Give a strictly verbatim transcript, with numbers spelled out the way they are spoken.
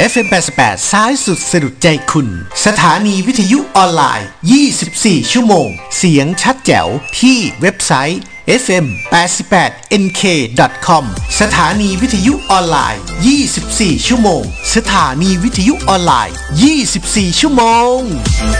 เอฟ เอ็ม แปดสิบแปดซ้ายสุดสะดุดใจคุณสถานีวิทยุออนไลน์ยี่สิบสี่ชั่วโมงเสียงชัดแจ๋วที่เว็บไซต์ เอฟ เอ็ม แปดสิบแปด เอ็น เค ดอท คอม สถานีวิทยุออนไลน์ยี่สิบสี่ชั่วโมงสถานีวิทยุออนไลน์ยี่สิบสี่ชั่วโมง